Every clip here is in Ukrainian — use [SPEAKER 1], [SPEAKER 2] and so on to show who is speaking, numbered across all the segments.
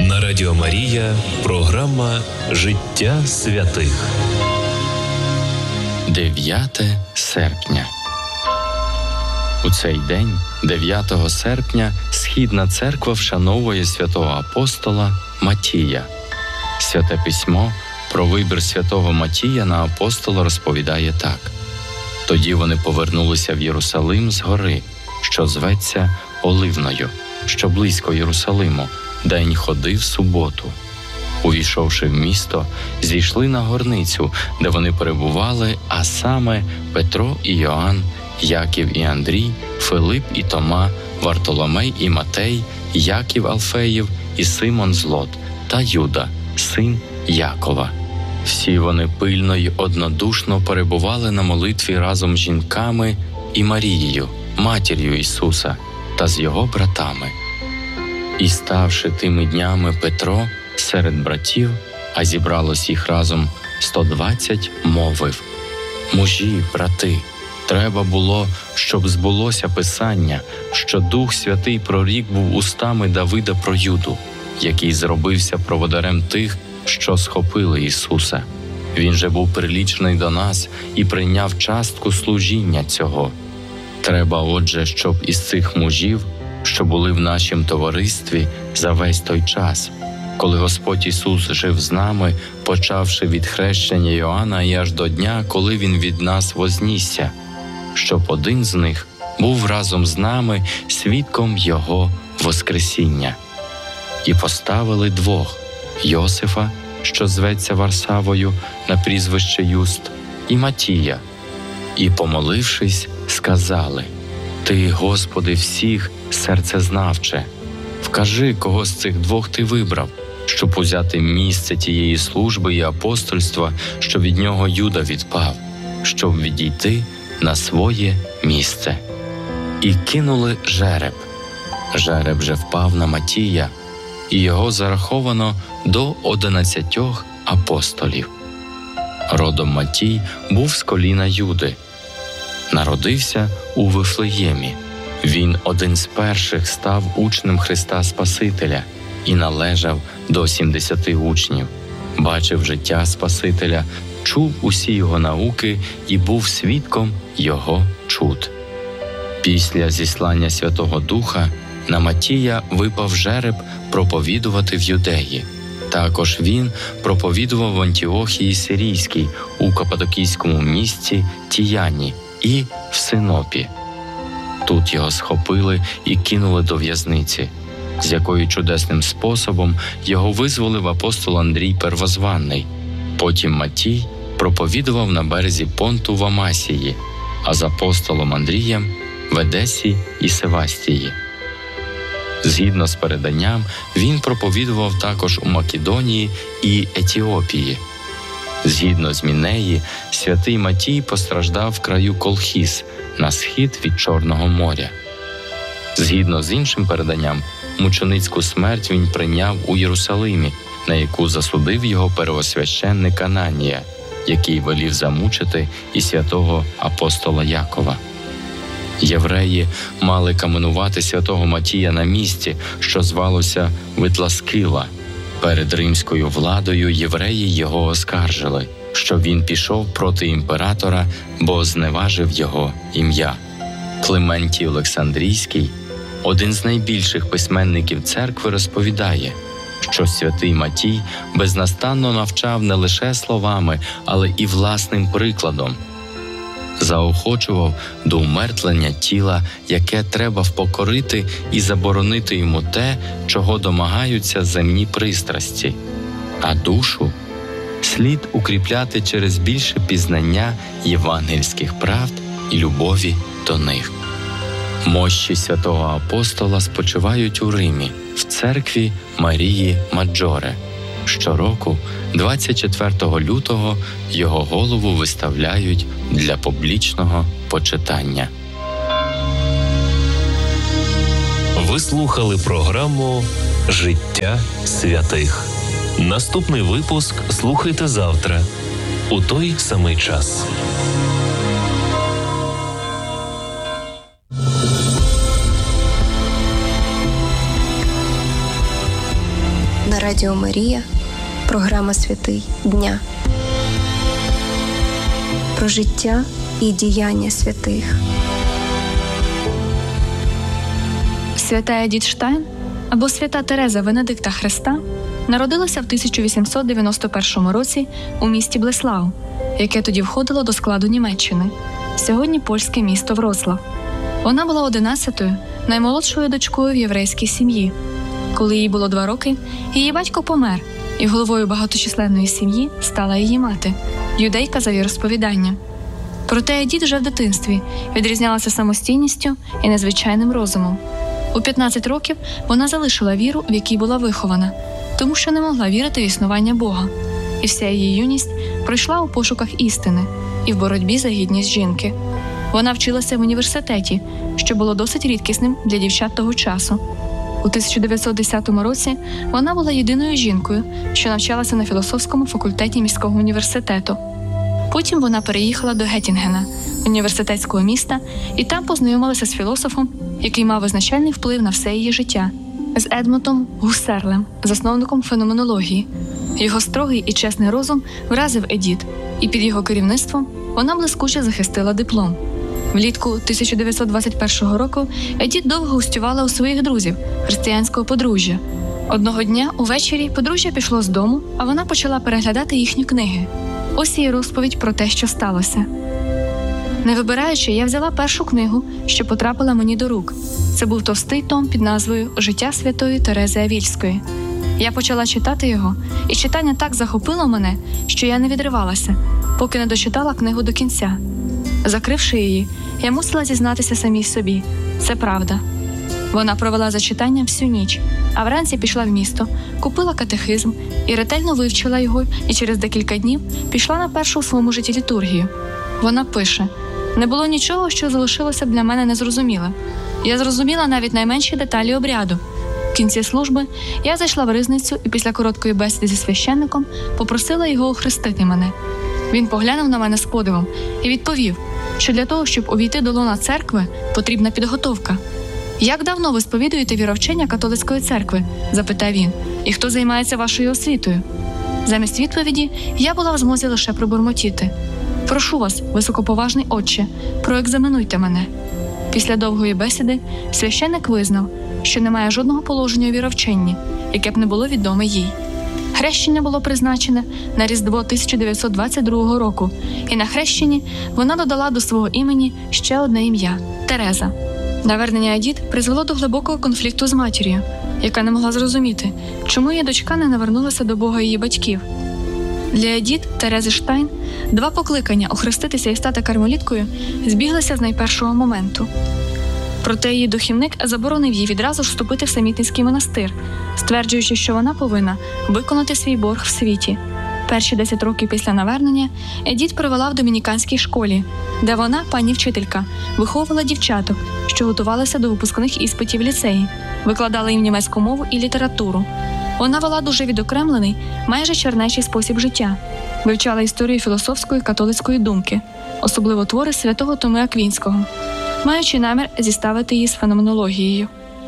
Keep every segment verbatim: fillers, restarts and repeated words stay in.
[SPEAKER 1] На Радіо Марія програма «Життя святих».
[SPEAKER 2] дев'яте серпня. У цей день, дев'ятого серпня, Східна церква вшановує святого апостола Матія. Святе письмо про вибір святого Матія на апостола розповідає так. Тоді вони повернулися в Єрусалим з гори, що зветься Оливною, що близько Єрусалиму, день ходи в суботу. Увійшовши в місто, зійшли на горницю, де вони перебували, а саме Петро і Йоанн, Яків і Андрій, Филип і Тома, Вартоломей і Матей, Яків Алфеїв і Симон Злот та Юда, син Якова. Всі вони пильно й однодушно перебували на молитві разом з жінками і Марією, матір'ю Ісуса, та з його братами. І ставши тими днями Петро серед братів, а зібралось їх разом сто двадцять, мовив: «Мужі, брати, треба було, щоб збулося Писання, що Дух Святий прорік був устами Давида про Юду, який зробився проводарем тих, що схопили Ісуса. Він же був прилічений до нас і прийняв частку служіння цього. Треба, отже, щоб із цих мужів, що були в нашім товаристві за весь той час, коли Господь Ісус жив з нами, почавши від хрещення Йоанна і аж до дня, коли Він від нас вознісся, щоб один з них був разом з нами свідком Його воскресіння. І поставили двох – Йосифа, що зветься Варсавою, на прізвище Юст, і Матія. І, помолившись, сказали: «Ти, Господи, всіх серцезнавче, вкажи, кого з цих двох Ти вибрав, щоб узяти місце тієї служби і апостольства, що від нього Юда відпав, щоб відійти на своє місце». І кинули жереб. Жереб же впав на Матія, і його зараховано до одинадцятьох апостолів. Родом Матій був з коліна Юди. Народився у Вифлеємі. Він один з перших став учнем Христа Спасителя і належав до сімдесяти учнів. Бачив життя Спасителя, чув усі його науки і був свідком його чуд. Після зіслання Святого Духа на Матія випав жереб проповідувати в Юдеї. Також він проповідував в Антіохії Сирійській, у Каппадокійському місті Тіяні і в Синопі. Тут його схопили і кинули до в'язниці, з якою чудесним способом його визволив апостол Андрій Первозванний. Потім Матій проповідував на березі Понту в Амасії, а з апостолом Андрієм в Едесі і Севастії. Згідно з переданням, він проповідував також у Македонії і Етіопії. Згідно з Мінеї, святий Матій постраждав в краю Колхіс, на схід від Чорного моря. Згідно з іншим переданням, мученицьку смерть він прийняв у Єрусалимі, на яку засудив його первосвященник Ананія, який велів замучити і святого апостола Якова. Євреї мали каменувати святого Матія на місці, що звалося Витласкила. Перед римською владою євреї його оскаржили, що він пішов проти імператора, бо зневажив його ім'я. Клементій Олександрійський, один з найбільших письменників церкви, розповідає, що святий Матій безнастанно навчав не лише словами, але і власним прикладом. Заохочував до умертвлення тіла, яке треба впокорити, і заборонити йому те, чого домагаються земні пристрасті, а душу слід укріпляти через більше пізнання євангельських правд і любові до них. Мощі святого апостола спочивають у Римі, в церкві Марії Маджоре. Щороку, двадцять четвертого лютого, його голову виставляють для публічного почитання.
[SPEAKER 1] Ви слухали програму «Життя святих». Наступний випуск слухайте завтра, у той самий час.
[SPEAKER 3] На Радіо Марія програма «Святий дня» про життя і діяння святих.
[SPEAKER 4] Свята Едіт Штайн, або свята Тереза Венедикта Хреста, народилася в тисяча вісімсот дев'яносто першому році у місті Блеслау, яке тоді входило до складу Німеччини, сьогодні польське місто Вроцлав. Вона була одинадцятою, наймолодшою дочкою в єврейській сім'ї. Коли їй було два роки, її батько помер, і головою багаточисленної сім'ї стала її мати, юдейка за віросповіданням. Проте Едіт вже в дитинстві відрізнялася самостійністю і незвичайним розумом. У п'ятнадцять років вона залишила віру, в якій була вихована, тому що не могла вірити в існування Бога. І вся її юність пройшла у пошуках істини і в боротьбі за гідність жінки. Вона вчилася в університеті, що було досить рідкісним для дівчат того часу. У тисяча дев'ятсот десятому році вона була єдиною жінкою, що навчалася на філософському факультеті міського університету. Потім вона переїхала до Геттінгена, університетського міста, і там познайомилася з філософом, який мав визначальний вплив на все її життя – з Едмундом Гуссерлем, засновником феноменології. Його строгий і чесний розум вразив Едіт, і під його керівництвом вона блискуче захистила диплом. Влітку тисяча дев'ятсот двадцять першого року Едіт довго гостювала у своїх друзів, християнського подружжя. Одного дня увечері подружжя пішло з дому, а вона почала переглядати їхні книги. Ось її розповідь про те, що сталося. Не вибираючи, я взяла першу книгу, що потрапила мені до рук. Це був товстий том під назвою «Життя святої Терези Авільської». Я почала читати його, і читання так захопило мене, що я не відривалася, поки не дочитала книгу до кінця. Закривши її, я мусила зізнатися самій собі. Це правда. Вона провела за читанням всю ніч, а вранці пішла в місто, купила катехизм і ретельно вивчила його, і через декілька днів пішла на першу у своєму житті літургію. Вона пише: «Не було нічого, що залишилося б для мене незрозумілим. Я зрозуміла навіть найменші деталі обряду. В кінці служби я зайшла в ризницю і після короткої бесіди зі священником попросила його охрестити мене. Він поглянув на мене з подивом і відповів, що для того, щоб увійти до лона церкви, потрібна підготовка. «Як давно ви сповідуєте віровчення католицької церкви?» – запитав він. «І хто займається вашою освітою?» Замість відповіді я була в змозі лише пробурмотіти: «Прошу вас, високоповажний отче, проекзаменуйте мене». Після довгої бесіди священник визнав, що немає жодного положення у віровченні, яке б не було відоме їй. Хрещення було призначене на Різдво тисяча дев'ятсот двадцять другого року, і на хрещенні вона додала до свого імені ще одне ім'я – Тереза. Навернення Едіт призвело до глибокого конфлікту з матір'ю, яка не могла зрозуміти, чому її дочка не навернулася до Бога її батьків. Для Едіт Терези Штайн два покликання охреститися і стати кармеліткою збіглися з найпершого моменту. Проте її духівник заборонив їй відразу ж вступити в самітницький монастир, стверджуючи, що вона повинна виконати свій борг в світі. Перші десять років після навернення Едіт провела в домініканській школі, де вона, пані вчителька, виховувала дівчаток, що готувалися до випускних іспитів в ліцеї, викладала їм німецьку мову і літературу. Вона вела дуже відокремлений, майже чернечий спосіб життя, вивчала історію філософської католицької думки, особливо твори святого Томи Аквінського, маючи намір зіставити її з феноменологією.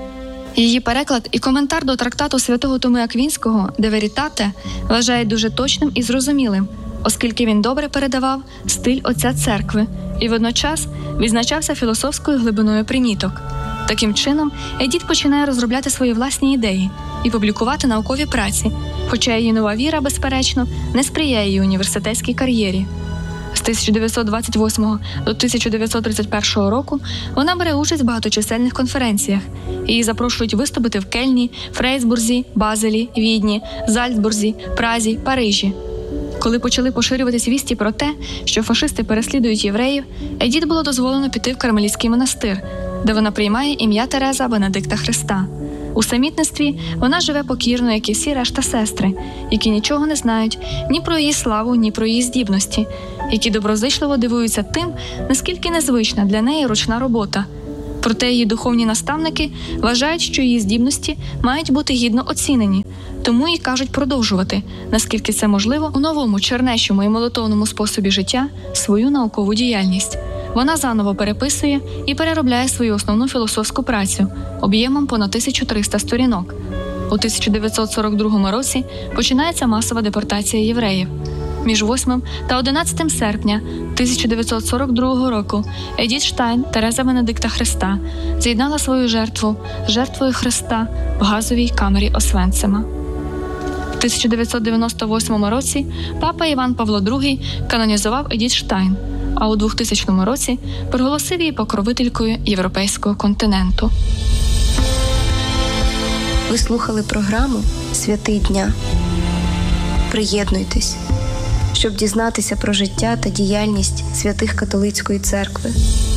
[SPEAKER 4] Її переклад і коментар до трактату святого Томи Аквінського «De Veritate» вважають дуже точним і зрозумілим, оскільки він добре передавав стиль отця церкви і водночас відзначався філософською глибиною приміток. Таким чином, Едіт починає розробляти свої власні ідеї і публікувати наукові праці, хоча її нова віра, безперечно, не сприяє її університетській кар'єрі. З тисяча дев'ятсот двадцять восьмого до тисяча дев'ятсот тридцять першого року вона бере участь в багаточисельних конференціях. Її запрошують виступити в Кельні, Фрейсбурзі, Базелі, Відні, Зальцбурзі, Празі, Парижі. Коли почали поширюватись вісті про те, що фашисти переслідують євреїв, Едіт було дозволено піти в Кармелітський монастир, де вона приймає ім'я Тереза Венедикта Хреста. У самітництві вона живе покірно, як і всі решта сестри, які нічого не знають ні про її славу, ні про її здібності, які доброзичливо дивуються тим, наскільки незвична для неї ручна робота. Проте її духовні наставники вважають, що її здібності мають бути гідно оцінені, тому їй кажуть продовжувати, наскільки це можливо, у новому, чернечому і молитовному способі життя свою наукову діяльність. Вона заново переписує і переробляє свою основну філософську працю об'ємом понад тисячу триста сторінок. У тисяча дев'ятсот сорок другому році починається масова депортація євреїв. Між восьмим та одинадцятим серпня тисяча дев'ятсот сорок другого року Едіт Штайн Тереза Венедикта Хреста з'єднала свою жертву з жертвою Христа в газовій камері Освенцима. В тисяча дев'ятсот дев'яносто восьмому році папа Іван Павло другий канонізував Едіт Штайн, а у двохтисячному році проголосив її покровителькою європейського континенту.
[SPEAKER 3] Ви слухали програму «Святий дня». Приєднуйтесь, щоб дізнатися про життя та діяльність святих католицької церкви.